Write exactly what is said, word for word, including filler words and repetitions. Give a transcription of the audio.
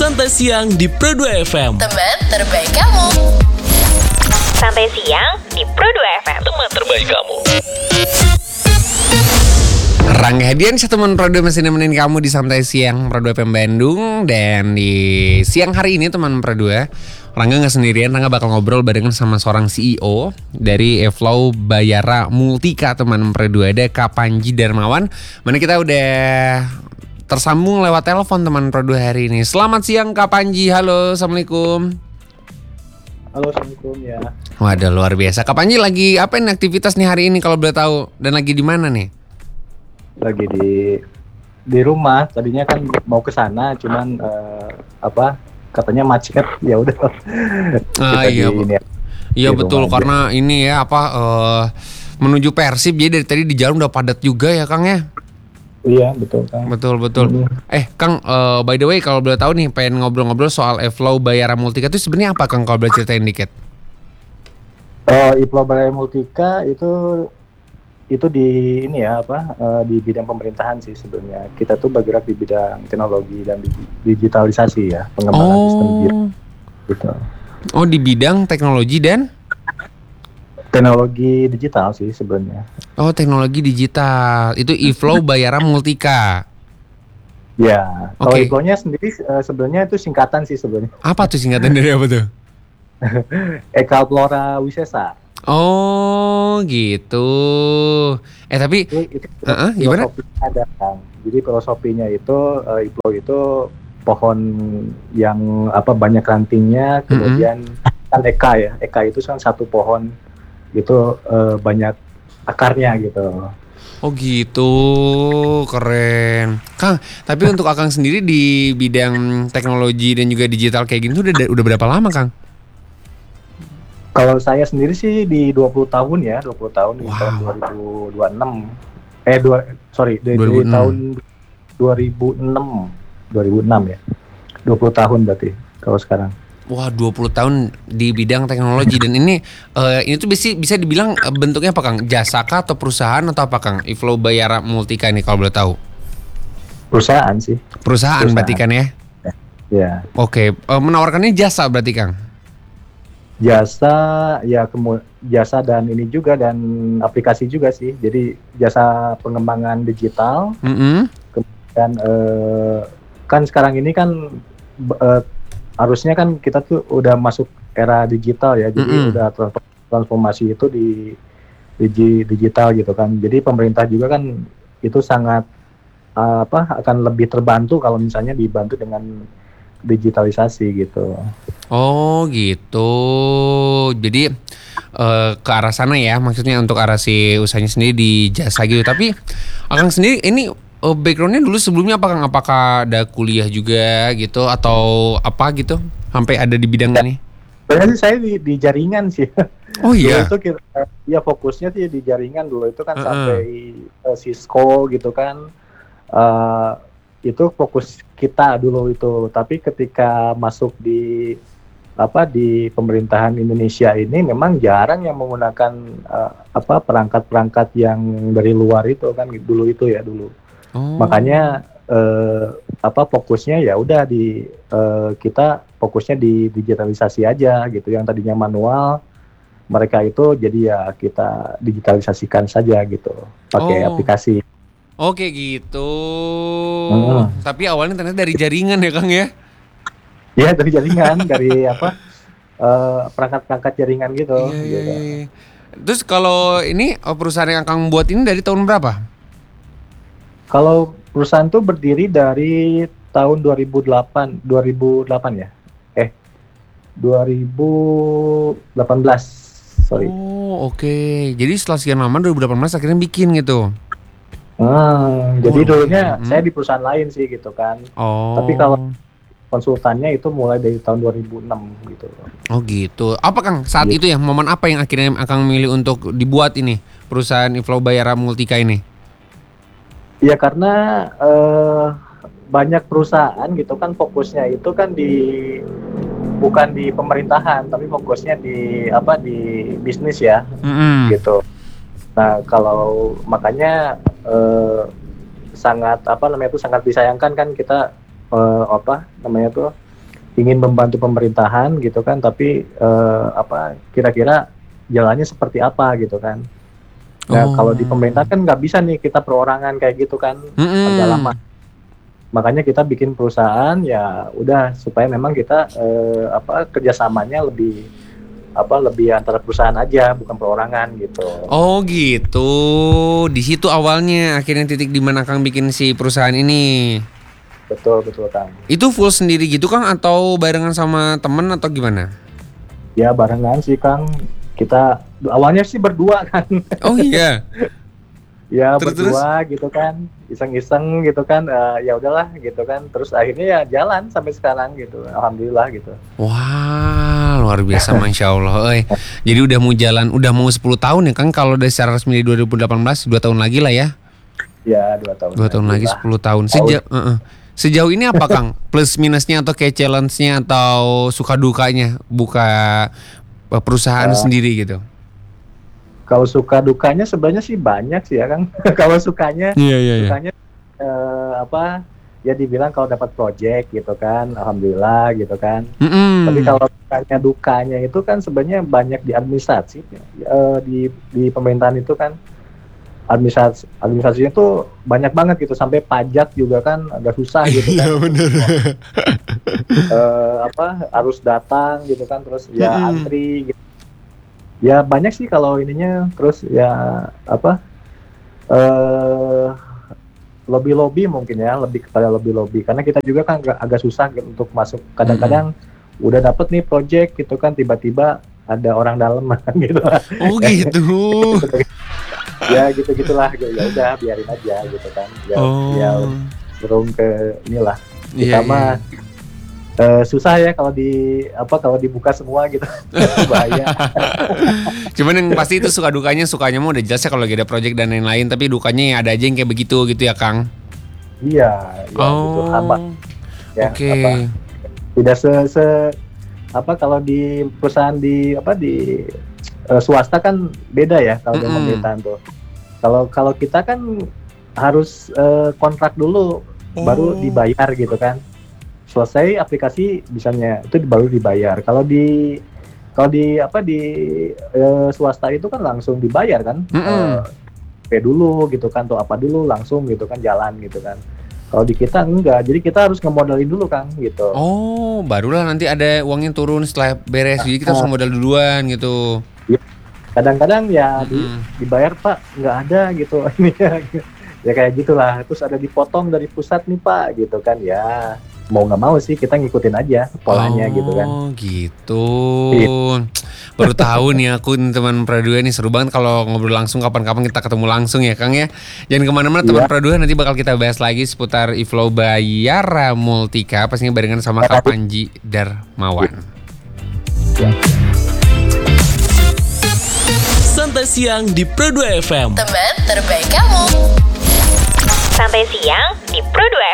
Santai Siang di Pro dua F M. Teman terbaik kamu. Santai Siang di Pro dua F M. Teman terbaik kamu. Rangga Hadiansyah teman Pro dua masih nemenin kamu di Santai Siang Pro dua F M Bandung. Dan di siang hari ini teman Pro dua, Rangga gak sendirian, Rangga bakal ngobrol barengan sama seorang C E O dari eFlow Bayara Multika teman Pro dua. Ada Kak Panji Darmawan, mana kita udah tersambung lewat telepon teman Pro dua hari ini. Selamat siang Kak Panji, halo, Assalamualaikum. Halo, Assalamualaikum ya. Waduh, luar biasa. Kak Panji lagi apa nih aktivitas nih hari ini kalau boleh tahu? Dan lagi di mana nih? Lagi di di rumah. Tadinya kan mau ke sana, cuman uh, apa? Katanya macet. Ya udah. Ah iya, di, ini, iya betul aja. Karena ini ya apa uh, menuju Persib, jadi dari tadi di jalan udah padat juga ya Kang ya. Iya betul Kang. Betul betul. Mm-hmm. Eh Kang, uh, by the way kalau boleh tahu nih, pengen ngobrol-ngobrol soal eFlow Bayara Multika itu sebenarnya apa Kang, kalau boleh ceritain dikit? Oh, eFlow Bayara Multika itu itu di ini ya apa uh, di bidang pemerintahan sih sebenarnya. Kita tuh bergerak di bidang teknologi dan digitalisasi ya, pengembangan oh. sistem gitu. Oh, di bidang teknologi dan teknologi digital sih sebenarnya. Oh, teknologi digital. Itu eFlow Bayara Multika. Ya, okay. Kalau eFlow-nya sendiri uh, sebenarnya itu singkatan sih sebenarnya. Apa tuh singkatan dari apa tuh? Eka Flora Wisesa. Oh, gitu. Eh tapi itu, itu uh-uh, gimana? Ada Kang. Jadi filosofinya itu uh, eFlow itu pohon yang apa banyak rantingnya, kemudian mm-hmm. kan eka ya. Eka itu kan satu pohon gitu uh, banyak akarnya gitu. Oh gitu, keren. Kang, tapi untuk Akang sendiri di bidang teknologi dan juga digital kayak gini tuh udah, udah berapa lama Kang? Kalau saya sendiri sih di dua puluh tahun ya, dua puluh tahun di wow. tahun dua ribu dua puluh enam. Eh dua sorry, dari, dari tahun dua ribu enam. dua ribu enam ya. dua puluh tahun berarti kalau sekarang. Wah, dua puluh tahun di bidang teknologi. Dan ini uh, ini tuh bisa bisa dibilang uh, bentuknya apa Kang? Jasa kah atau perusahaan atau apa Kang? eFlow Bayara Multika ini kalau boleh tahu. Perusahaan sih. Perusahaan, perusahaan. Berarti kan ya? Ya. Oke, okay. uh, menawarkannya jasa berarti Kang? Jasa ya kemu- jasa dan ini juga dan aplikasi juga sih. Jadi jasa pengembangan digital. Mm-hmm. Kemudian uh, kan sekarang ini kan uh, harusnya kan kita tuh udah masuk era digital ya, jadi mm-hmm. udah transformasi itu di, di digital gitu kan. Jadi pemerintah juga kan itu sangat uh, apa akan lebih terbantu kalau misalnya dibantu dengan digitalisasi gitu. Oh gitu. Jadi uh, ke arah sana ya, maksudnya untuk arah si usahanya sendiri di jasa gitu. Tapi Akang sendiri ini Uh, backgroundnya dulu sebelumnya apa Kang? Apakah ada kuliah juga gitu atau apa gitu sampai ada di bidang ini? Sebenarnya saya di, di jaringan sih. Oh iya. Dulu itu kita, ya fokusnya sih di jaringan dulu itu kan uh-uh. sampai uh, Cisco gitu kan. Uh, itu fokus kita dulu itu. Tapi ketika masuk di apa di pemerintahan Indonesia ini memang jarang yang menggunakan uh, apa perangkat-perangkat yang dari luar itu kan dulu itu ya dulu. Oh. Makanya eh, apa fokusnya ya udah di eh, kita fokusnya di digitalisasi aja gitu. Yang tadinya manual mereka itu jadi ya kita digitalisasikan saja gitu pakai oh. aplikasi. Oke gitu. Hmm. Tapi awalnya ternyata dari jaringan ya Kang ya? Iya dari jaringan dari apa eh, perangkat-perangkat jaringan gitu. Iya, gitu. Iya. Terus kalau ini perusahaan yang Kang buat ini dari tahun berapa? Kalau perusahaan itu berdiri dari tahun dua ribu delapan ya? Eh, dua ribu delapan belas, sorry. Oh, oke. Okay. Jadi setelah sekian lama dua ribu delapan belas akhirnya bikin gitu? Hmm, oh, jadi dulunya hmm. saya di perusahaan lain sih gitu kan. Oh. Tapi kalau konsultannya itu mulai dari tahun dua ribu enam gitu. Oh gitu. Apa Kang, saat gitu. itu ya, momen apa yang akhirnya Akang milih untuk dibuat ini, perusahaan eFlow Bayara Multika ini? Ya karena uh, banyak perusahaan gitu kan fokusnya itu kan di bukan di pemerintahan tapi fokusnya di apa di bisnis ya mm-hmm. gitu. Nah kalau makanya uh, sangat apa namanya itu sangat disayangkan kan kita uh, apa namanya tuh ingin membantu pemerintahan gitu kan, tapi uh, apa kira-kira jalannya seperti apa gitu kan. Nah, Oh. kalau di pemerintah kan nggak bisa nih kita perorangan kayak gitu kan, Mm-mm. agak lama. Makanya kita bikin perusahaan ya udah supaya memang kita eh, apa kerjasamanya lebih apa lebih antara perusahaan aja bukan perorangan gitu. Oh gitu. Di situ awalnya akhirnya titik di mana Kang bikin si perusahaan ini. Betul betul Kang. Itu full sendiri gitu Kang atau barengan sama temen atau gimana? Ya barengan sih Kang. Kita awalnya sih berdua kan. Oh iya. Ya Terus, berdua gitu kan, iseng-iseng gitu kan. Eh, ya udahlah gitu kan. Terus akhirnya ya jalan sampai sekarang gitu. Alhamdulillah gitu. Wah, luar biasa Masya Allah. Eh. Jadi udah mau jalan, udah mau sepuluh tahun ya Kang. Kalau dari secara resmi di dua ribu delapan belas, dua tahun lagi lah ya. Ya dua tahun. Dua tahun lagi lah. sepuluh tahun. Sejauh, uh-uh. Sejauh ini apa Kang? Plus minusnya atau kayak challenge-nya atau suka dukanya buka uh, perusahaan Uh, sendiri gitu? Kalau suka dukanya sebenarnya sih banyak sih ya Kang. Kalau sukanya, Iya iya iya. sukanya eh, apa? Ya dibilang kalau dapat project gitu kan, alhamdulillah gitu kan. Mm-mm. Tapi kalau dukanya dukanya itu kan sebenarnya banyak di administrasi, eh, di di pemerintahan itu kan administrasi administrasinya tuh banyak banget gitu sampai pajak juga kan agak susah gitu kan. Iya bener. Eh, apa harus datang gitu kan terus ya Mm-mm. antri gitu. Ya banyak sih kalau ininya terus ya apa eh lobby-lobby mungkin ya lebih kepada lobby-lobby karena kita juga kan agak, agak susah gitu untuk masuk kadang-kadang udah dapet nih project gitu kan tiba-tiba ada orang dalam gitu. Oh gitu. Ya gitu-gitulah ya udah biarin aja gitu kan. Ya, Oh. ya turun ke inilah. Iya, Kita mah eh, susah ya kalau di apa kalau dibuka semua gitu. Bahaya. Cuman yang pasti itu suka dukanya, sukanya mah udah jelas ya kalau lagi ada project dan lain-lain. Tapi dukanya ya ada aja yang kayak begitu gitu ya Kang. Iya, ya gitu. Apa ya Oke. apa tidak se, se- apa kalau di perusahaan di apa di eh, swasta kan beda ya kalau di Mm-mm. pemerintahan tuh. Kalau kalau kita kan harus eh, kontrak dulu baru Oh. dibayar gitu kan. Selesai aplikasi misalnya itu baru dibayar. Kalau di kalau di apa di eh, swasta itu kan langsung dibayar kan. Mm-mm. Eh, P dulu gitu kan atau apa dulu langsung gitu kan jalan gitu kan. Kalau di kita enggak, jadi kita harus ngemodalin dulu Kang gitu. Oh, barulah nanti ada uangnya turun setelah beres. Jadi kita harus modal duluan gitu. Kadang-kadang ya di- Mm-mm. dibayar Pak nggak ada gitu ini ya, ya kayak gitulah. Terus ada dipotong dari pusat nih Pak gitu kan ya mau nggak mau sih kita ngikutin aja polanya gitu kan. Oh gitu. Baru tahu nih aku nih, teman Pradua nih seru banget kalau ngobrol langsung kapan-kapan kita ketemu langsung ya Kang ya. Jangan kemana-mana teman Iya. Pradua, nanti bakal kita bahas lagi seputar Iflow Bayara Multika pastinya barengan sama Kak Panji Darmawan. Santai siang di Pro dua F M. Teman terbaik kamu. Sampai siang di Pro dua